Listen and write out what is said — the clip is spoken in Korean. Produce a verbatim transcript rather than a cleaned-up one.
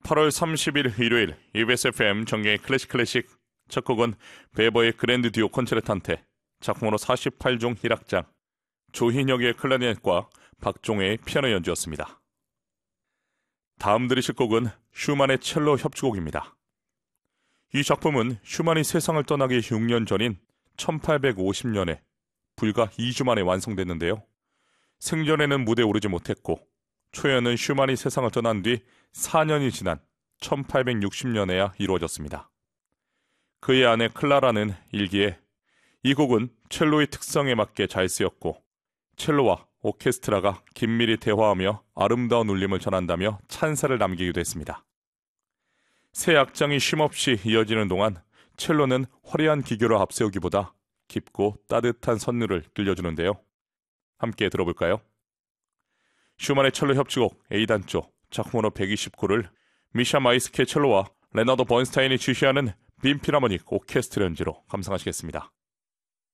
팔월 삼십일 일요일 이비에스 에프엠 정경의 클래식 클래식. 첫 곡은 베버의 그랜드 듀오 콘체르탄테, 작품으로 사십팔 종 힐악장, 조희혁의 클라리넷과 박종혜의 피아노 연주였습니다. 다음 들으실 곡은 슈만의 첼로 협주곡입니다. 이 작품은 슈만이 세상을 떠나기 육 년 전인 천팔백오십 년에 불과 이 주 만에 완성됐는데요. 생전에는 무대에 오르지 못했고 초연은 슈만이 세상을 떠난 뒤 사 년이 지난 천팔백육십 년에야 이루어졌습니다. 그의 아내 클라라는 일기에 이 곡은 첼로의 특성에 맞게 잘 쓰였고 첼로와 오케스트라가 긴밀히 대화하며 아름다운 울림을 전한다며 찬사를 남기기도 했습니다. 새 악장이 쉼없이 이어지는 동안 첼로는 화려한 기교를 앞세우기보다 깊고 따뜻한 선율을 들려주는데요. 함께 들어볼까요? 슈만의 첼로 협주곡 A단조 작품으로 백이십 호를 미샤 마이스케 첼로와 레나도 번스타인이 지휘하는 빈 필하모닉 오케스트라 연주로 감상하시겠습니다.